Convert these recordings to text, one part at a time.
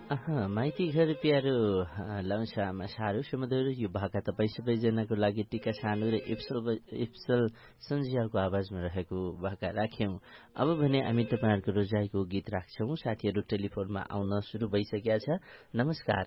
माइती घर प्यारो लाउँछ आमा साह्रो सुमधुर यो भाका तपाईँ सबैजनाको लागि टिका सानो र इप्सल सन्जियाको आवाजमा रहेको भाका राख्यौं। अब भने हामी तपाईँहरूको रोजाइको गीत राख्छौं। साथीहरू टेलिफोनमा आउन सुरु भइसकेका छ। नमस्कार।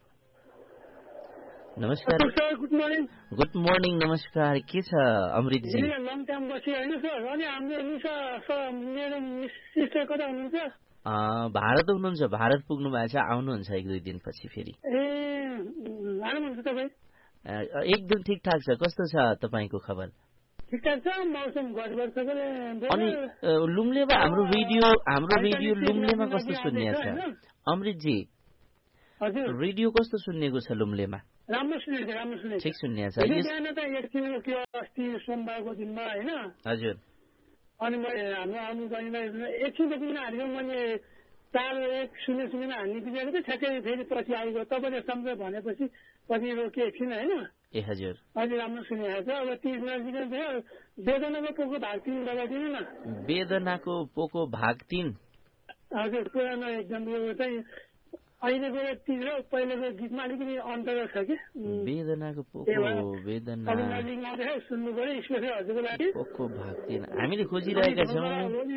नमस्कार। Good morning. Good morning. नमस्कार। के छ अमृतजी? लङ टाइम पछि होइन सर। अनि हाम्रो मेरो सिस्टर कता हुनुहुन्छ? भारत हुनुहुन्छ। भारत पुग्नु भएको छ। आउनुहुन्छ 1-2 दिनपछि फेरि। आउनुहुन्छ तपाईँ? एकदम ठिकठाक छ। कस्तो छ तपाईँको खबर? ठिकठाक छ। मौसम गडबड छ। अनि लुम्लेमा हाम्रो रेडियो लुम्लेमा कस्तो सुन्ने छ अमृतजी? हजुर, रेडियो कस्तो सुन्नेको छ लुम्लेमा? राम्रो सुनेको छ। ठिक सुन्ने छ। बिहान त एकछिन के अस्ति सोमबारको दिनमा होइन? हजुर। अनि मैले हाम्रो आउनु गइँदा एकछिन किन हालेको मैले ताल एक सुनेन हान्ने बिचरा चाहिँ ठ्याक्कै फेरि पछि आइगयो। तपाईँले सम्झ भनेपछि पछि रोकिए एकछिन होइन? ए हजुर। अहिले राम्रो सुनेको छ। अब 30 नजिकै थियो। वेदनाको पोको भाग 3 लगाइदिनु न। वेदनाको पोको भाग 3। हजुर, पुरानो एकदम यो चाहिँ अहिलेको 30 र पहिलेको गीतमा अलिकति अन्तर छ कि। वेदनाको पोको वेदना सुन्नु पर्यो स्पेसल हजुरको लागि। पोको भाग 3 हामीले खोजिरहेका छौँ।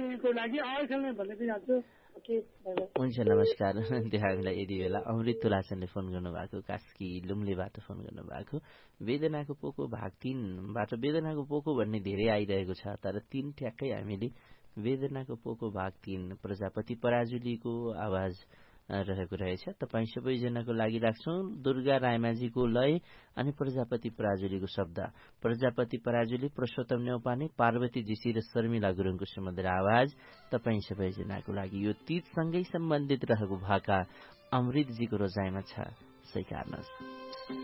हुन्छ, नमस्कार। त्यहाँ हामीलाई यति बेला अमृत तुलाचनले फोन गर्नुभएको, कास्की लुम्लेबाट फोन गर्नुभएको। वेदनाको पोको भाग 3 बाट वेदनाको पोको भन्ने धेरै आइरहेको छ, तर 3 ठ्याक्कै हामीले वेदनाको पोको भाग 3 प्रजापति पराजुलीको आवाज रहेको रहेछ। तपाईँ सबैजनाको लागि राख्छौं। दुर्गा रायमाझीको लय अनि प्रजापति पराजुलीको शब्द। प्रजापति पराजुली, पुरुषोत्तम न्यौपाने, पार्वती जीसी र शर्मिला गुरुङको सुमधुर आवाज तपाईँ सबैजनाको लागि। यो तीजसँगै सम्बन्धित रहेको भाका अमृतजीको रोजाइमा छ। स्वीकार्नुहोस्।